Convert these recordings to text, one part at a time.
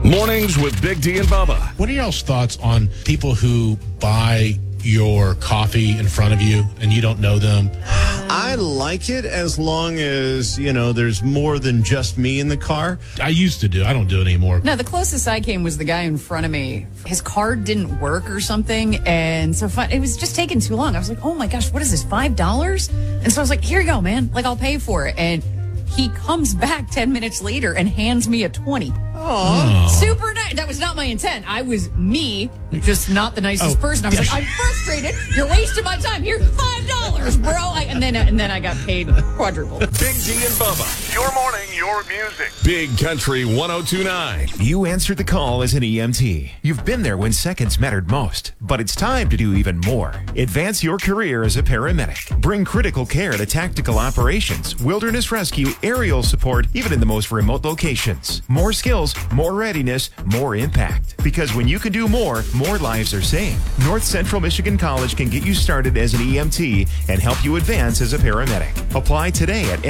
Mornings with Big D and Bubba. What are y'all's thoughts on people who buy your coffee in front of you and you don't know them? I like it as long as, there's more than just me in the car. I used to do. I don't do it anymore. No, the closest I came was the guy in front of me. His card didn't work or something, and so it was just taking too long. I was like, oh my gosh, what is this, $5? And so I was like, here you go, man. Like, I'll pay for it. And he comes back 10 minutes later and hands me a 20. Aww. Super nice. That was not my intent. I was me, just not the nicest person. I was like, I'm frustrated. You're wasting my time. Here's $5, bro. And then I got paid quadruple. Big D and Bubba. Your morning, your music. Big Country 1029. You answered the call as an EMT. You've been there when seconds mattered most, but it's time to do even more. Advance your career as a paramedic. Bring critical care to tactical operations, wilderness rescue, aerial support, even in the most remote locations. More skills, more readiness, more impact. Because when you can do more lives are saved. North Central Michigan College can get you started as an EMT and help you advance as a paramedic. Apply today at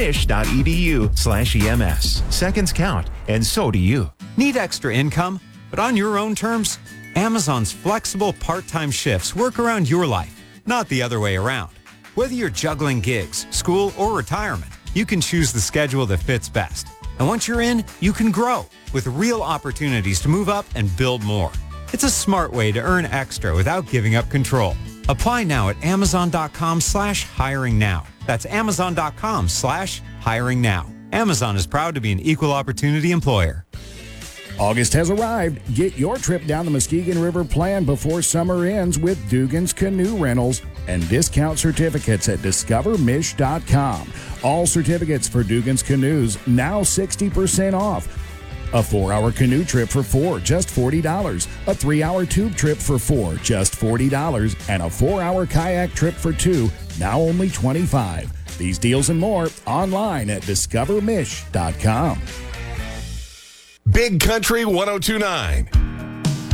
ncmich.edu/EMS. Seconds count, and so do you. Need extra income, but on your own terms? Amazon's flexible part-time shifts work around your life, not the other way around. Whether you're juggling gigs, school, or retirement, you can choose the schedule that fits best. And once you're in, you can grow with real opportunities to move up and build more. It's a smart way to earn extra without giving up control. Apply now at amazon.com/hiring now. That's amazon.com/hiring now. Amazon is proud to be an equal opportunity employer. August has arrived. Get your trip down the Muskegon River planned before summer ends with Dugan's Canoe Rentals and discount certificates at discovermish.com. All certificates for Dugan's Canoes now 60% off. A 4-hour canoe trip for 4, just $40. A 3-hour tube trip for 4, just $40. And a 4-hour kayak trip for 2, now only $25. These deals and more online at discovermish.com. Big Country 1029.